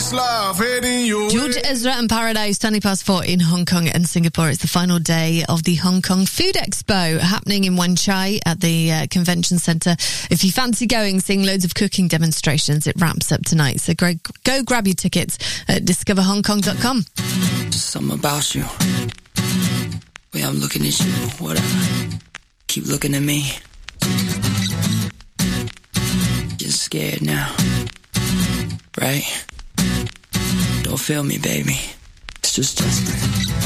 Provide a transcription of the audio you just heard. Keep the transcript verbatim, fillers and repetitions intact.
this love heading your George way. Ezra and Paradise, twenty past four in Hong Kong and Singapore. It's the final day of the Hong Kong Food Expo happening in Wan Chai at the uh, convention centre. If you fancy going, seeing loads of cooking demonstrations, it wraps up tonight. So go, go grab your tickets at discover hong kong dot com. Something about you. Way I'm looking at you, whatever. Keep looking at me. Just scared now. Right? Don't feel me, baby. It's just Justin.